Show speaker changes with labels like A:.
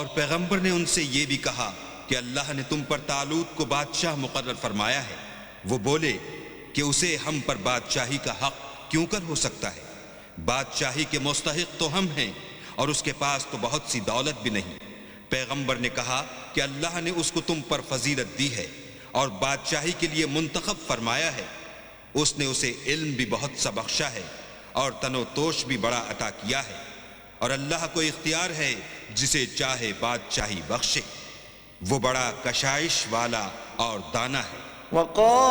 A: और पैगंबर ने उनसे ये भी कहा कि अल्लाह ने तुम पर तालूत को बादशाह मुकर्रर फरमाया है। वो बोले कि उसे हम पर बादशाही का हक क्यों कर हो सकता है? बादशाही के मुस्तहिक तो हम हैं और उसके पास तो बहुत सी दौलत भी नहीं। पैगंबर ने कहा कि अल्लाह ने उसको तुम पर फजीलत दी है और बादशाही के लिए मुंतखब फरमाया है। उसने उसे इल्म भी बहुत सा बख्शा है और तनोतोष भी बड़ा अता किया है, और अल्लाह को इख्तियार है जिसे चाहे बादशाही बख्शे। वो बड़ा कशाइश वाला और दाना है।